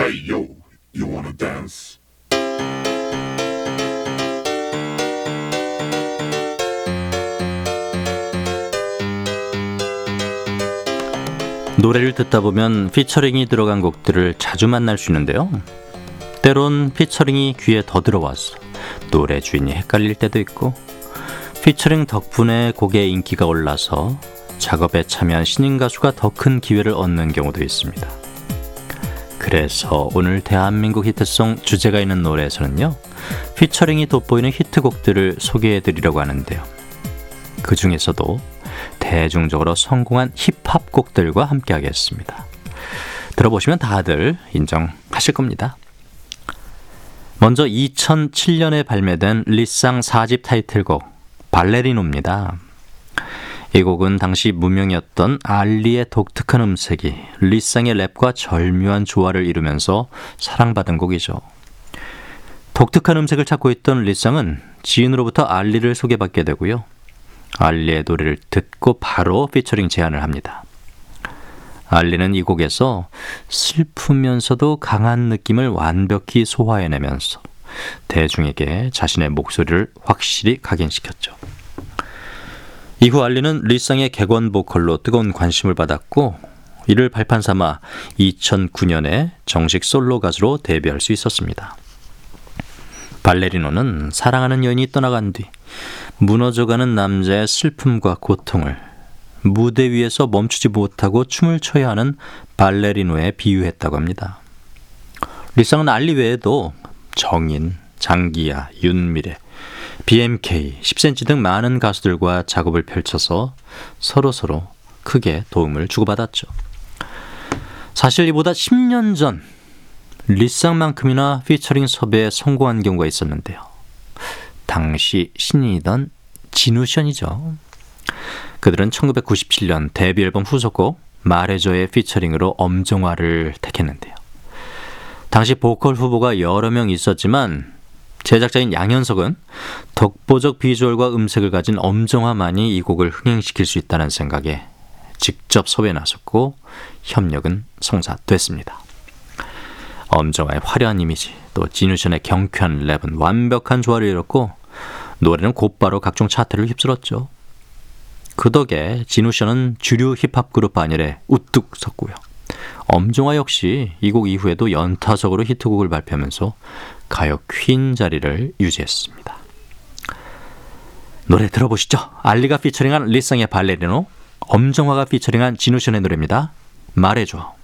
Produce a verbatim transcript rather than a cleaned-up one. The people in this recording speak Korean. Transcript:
Hey yo, you wanna dance? 노래를 듣다 보면 피처링이 들어간 곡들을 자주 만날 수 있는데요. 때론 피처링이 귀에 더 들어와서 노래 주인이 헷갈릴 때도 있고, 피처링 덕분에 곡의 인기가 올라서 작업에 참여한 신인 가수가 더 큰 기회를 얻는 경우도 있습니다. 그래서 오늘 대한민국 히트송 주제가 있는 노래에서는요, 피처링이 돋보이는 히트곡들을 소개해드리려고 하는데요. 그 중에서도 대중적으로 성공한 힙합 곡들과 함께 하겠습니다. 들어보시면 다들 인정하실 겁니다. 먼저 이천칠 년에 발매된 리쌍 사 집 타이틀곡 발레리노입니다. 이 곡은 당시 무명이었던 알리의 독특한 음색이 리쌍의 랩과 절묘한 조화를 이루면서 사랑받은 곡이죠. 독특한 음색을 찾고 있던 리쌍은 지인으로부터 알리를 소개받게 되고요. 알리의 노래를 듣고 바로 피처링 제안을 합니다. 알리는 이 곡에서 슬프면서도 강한 느낌을 완벽히 소화해내면서 대중에게 자신의 목소리를 확실히 각인시켰죠. 이후 알리는 리쌍의 객원 보컬로 뜨거운 관심을 받았고, 이를 발판 삼아 이천구 년에 정식 솔로 가수로 데뷔할 수 있었습니다. 발레리노는 사랑하는 여인이 떠나간 뒤 무너져가는 남자의 슬픔과 고통을 무대 위에서 멈추지 못하고 춤을 춰야 하는 발레리노에 비유했다고 합니다. 리쌍은 알리 외에도 정인, 장기야, 윤미래, 비엠케이, 십 센치 등 많은 가수들과 작업을 펼쳐서 서로서로 크게 도움을 주고받았죠. 사실 이보다 십 년 전 리쌍만큼이나 피처링 섭외에 성공한 경우가 있었는데요. 당시 신인이던 진우션이죠. 그들은 천구백구십칠 년 데뷔 앨범 후속곡 말해줘의 피처링으로 엄정화를 택했는데요. 당시 보컬 후보가 여러 명 있었지만 제작자인 양현석은 독보적 비주얼과 음색을 가진 엄정화만이 이 곡을 흥행시킬 수 있다는 생각에 직접 섭외에 나섰고, 협력은 성사됐습니다. 엄정화의 화려한 이미지, 또 진우션의 경쾌한 랩은 완벽한 조화를 이뤘고, 노래는 곧바로 각종 차트를 휩쓸었죠. 그 덕에 진우션은 주류 힙합 그룹 반열에 우뚝 섰고요. 엄정화 역시 이 곡 이후에도 연타석으로 히트곡을 발표하면서 가요 퀸 자리를 유지했습니다. 노래 들어보시죠. 알리가 피처링한 리쌍의 발레리노, 엄정화가 피처링한 진우션의 노래입니다. 말해줘.